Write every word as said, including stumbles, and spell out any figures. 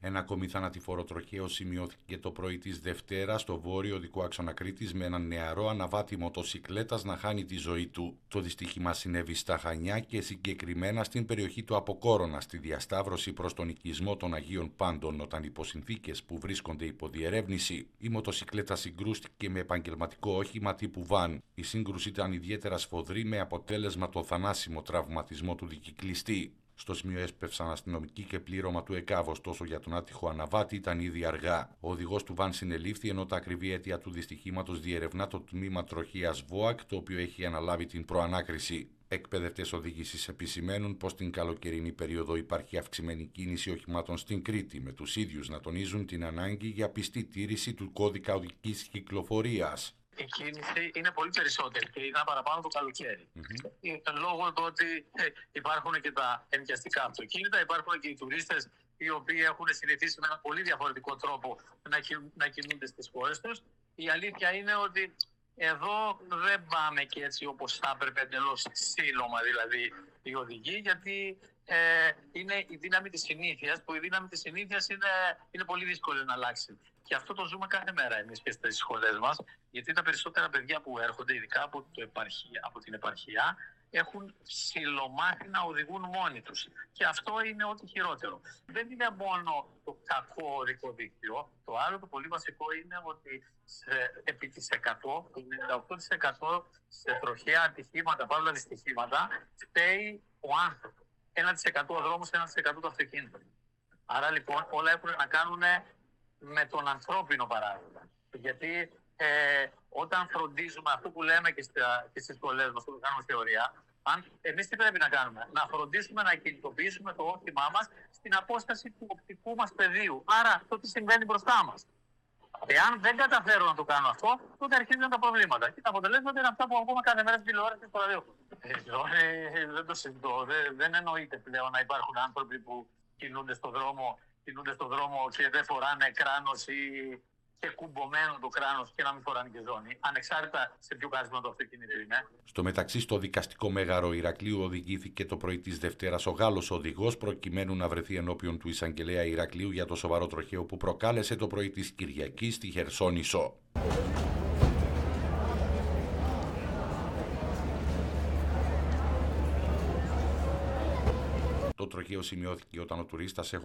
Ένα ακόμη θανατηφόρο τροχαίο σημειώθηκε το πρωί της Δευτέρας στο βόρειο οδικό άξονα Κρήτης με έναν νεαρό αναβάτη μοτοσικλέτας να χάνει τη ζωή του. Το δυστύχημα συνέβη στα Χανιά και συγκεκριμένα στην περιοχή του Αποκόρονα, στη διασταύρωση προς τον οικισμό των Αγίων Πάντων, όταν υπό συνθήκες που βρίσκονται υπό διερεύνηση η μοτοσικλέτα συγκρούστηκε με επαγγελματικό όχημα τύπου βαν. Η σύγκρουση ήταν ιδιαίτερα σφοδρή με αποτέλεσμα το θανάσιμο τραυματισμό του δικυκλιστή. Στο σημείο έσπευσαν αστυνομικοί και πλήρωμα του ΕΚΑΒ, ωστόσο για τον άτυχο αναβάτη ήταν ήδη αργά. Ο οδηγός του βαν συνελήφθη, ενώ τα ακριβή αίτια του δυστυχήματος διερευνά το τμήμα τροχείας ΒΟΑΚ, το οποίο έχει αναλάβει την προανάκριση. Εκπαιδευτές οδήγησης επισημαίνουν πως την καλοκαιρινή περίοδο υπάρχει αυξημένη κίνηση οχημάτων στην Κρήτη, με τους ίδιους να τονίζουν την ανάγκη για πιστή τήρηση του κώδικα οδικής κυκλοφορίας. Η κίνηση είναι πολύ περισσότερη και είναι παραπάνω το καλοκαίρι. Mm-hmm. Λόγω του ότι ε, υπάρχουν και τα ενοικιαστικά αυτοκίνητα, υπάρχουν και οι τουρίστες οι οποίοι έχουν συνηθίσει με ένα πολύ διαφορετικό τρόπο να, να κινούνται στις χώρες τους. Η αλήθεια είναι ότι εδώ δεν πάμε και έτσι όπως θα έπρεπε, εντελώς σύλλομα δηλαδή οι οδηγοί, γιατί ε, είναι η δύναμη της συνήθειας, που η δύναμη της συνήθειας είναι, είναι πολύ δύσκολη να αλλάξει. Και αυτό το ζούμε κάθε μέρα εμείς και στις σχολές μας, γιατί τα περισσότερα παιδιά που έρχονται, ειδικά από, το επαρχία, από την επαρχία, έχουν ψιλομάθει να οδηγούν μόνοι τους. Και αυτό είναι ό,τι χειρότερο. Δεν είναι μόνο το κακό οδικό δίκτυο. Το άλλο το πολύ βασικό είναι ότι σε, επί της εκατό, το ενενήντα οκτώ τοις εκατό σε τροχαία ατυχήματα, παύλα δυστυχήματα, φταίει ο άνθρωπος. ένα τοις εκατό ο δρόμος, ένα τοις εκατό το αυτοκίνητο. Άρα λοιπόν όλα έχουν να κάνουν με τον ανθρώπινο παράγοντα. Γιατί ε, όταν φροντίζουμε αυτό που λέμε και, στα, και στις σχολές μας, που κάνουμε θεωρία, αν, εμείς τι πρέπει να κάνουμε? Να φροντίσουμε να κινητοποιήσουμε το όχημά μας στην απόσταση του οπτικού μας πεδίου. Άρα αυτό τι συμβαίνει μπροστά μας. Εάν δεν καταφέρω να το κάνω αυτό, τότε αρχίζουν τα προβλήματα. Και τα αποτελέσματα είναι αυτά που ακούμε κάθε μέρα στην τηλεόραση στο ραδιόφωνο. Ε, δεν το συζητώ. Δεν, δεν εννοείται πλέον να υπάρχουν άνθρωποι που κινούνται στον δρόμο, κινούνται στον δρόμο και δεν φοράνε κράνος ή και κουμπωμένο το κράνος και να μην φοράνε και ζώνη, ανεξάρτητα σε ποιο κάθισμα το αυτοκίνητο είναι. Στο μεταξύ, στο δικαστικό μέγαρο Ηρακλείου οδηγήθηκε το πρωί της Δευτέρας ο Γάλλος οδηγός, προκειμένου να βρεθεί ενώπιον του εισαγγελέα Ηρακλείου για το σοβαρό τροχαίο που προκάλεσε το πρωί της Κυριακής στη Χερσόνησο. Το τροχαίο σημειώθηκε όταν ο τουρίστας